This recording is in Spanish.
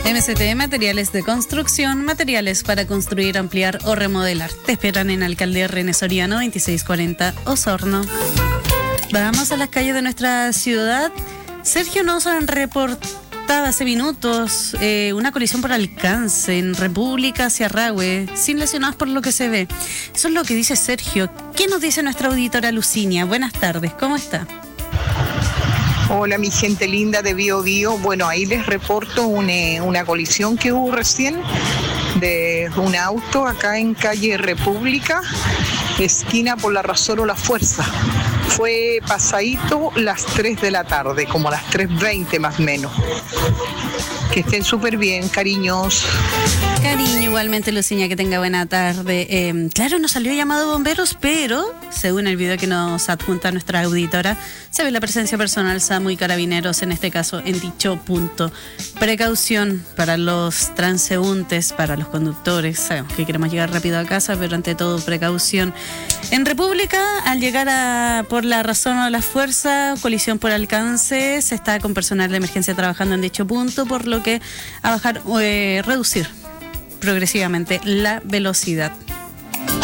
MCT Materiales de Construcción, materiales para construir, ampliar o remodelar. Te esperan en Alcaldía René Soriano, 2640 Osorno. Vamos a las calles de nuestra ciudad. Sergio nos reportaba hace minutos una colisión por alcance en República hacia Rahue, sin lesionados por lo que se ve. Eso es lo que dice Sergio. ¿Qué nos dice nuestra auditora Lucinia? Buenas tardes, ¿cómo está? Hola, mi gente linda de Bio Bio. Bueno, ahí les reporto una colisión que hubo recién de un auto acá en calle República, esquina por la Razón o La Fuerza. Fue pasadito las 3 de la tarde, como a las 3:20 más o menos. Que estén súper bien, cariños. Cariño, igualmente, Luciña, que tenga buena tarde. Claro, nos salió llamado de bomberos, pero según el video que nos adjunta nuestra auditora, se ve la presencia personal SAMU y carabineros, en este caso, en dicho punto. Precaución para los transeúntes, para los conductores. Sabemos que queremos llegar rápido a casa, pero ante todo, precaución. En República, al llegar por la Razón o la Fuerza, colisión por alcance, se está con personal de emergencia trabajando en dicho punto, por lo que a bajar, reducir progresivamente la velocidad.